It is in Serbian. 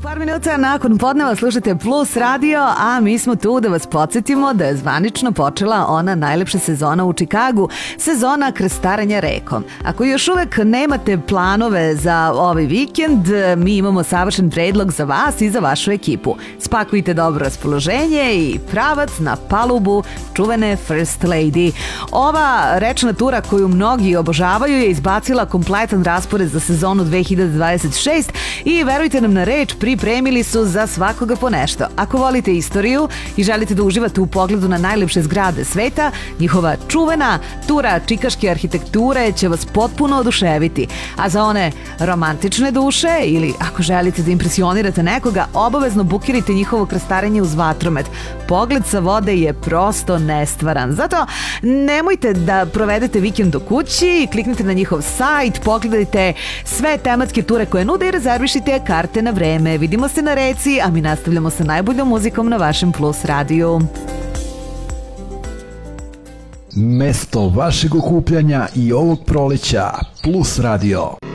Par minuta nakon podneva slušate Plus radio, a mi smo tu da vas podsjetimo da je zvanično počela ona najlepša sezona u Čikagu, sezona krstarenja rekom. Ako još uvek nemate planove za ovaj vikend, mi imamo savršen predlog za vas i za vašu ekipu. Spakujte dobro raspoloženje i pravac na palubu čuvene First Lady. Ova rečna tura koju mnogi obožavaju je izbacila kompletan raspored za sezonu 2026 i verujte nam na reč, pripremili su za svakoga po nešto. Ako volite istoriju i želite da uživate u pogledu na najlepše zgrade sveta, njihova čuvena tura čikaške arhitekture će vas potpuno oduševiti. A za one romantične duše ili ako želite da impresionirate nekoga, obavezno bukirajte njihovo krstarenje uz vatromet. Pogled sa vode je prosto nestvaran. Zato nemojte da provedete vikend do kući, kliknite na njihov sajt, pogledajte sve tematske ture koje nude i rezervišite karte na vreme. Vidimo se na reci, a mi nastavljamo sa najboljom muzikom na vašem Plus radiju. Mesto vašeg okupljanja i ovog proleća Plus radio.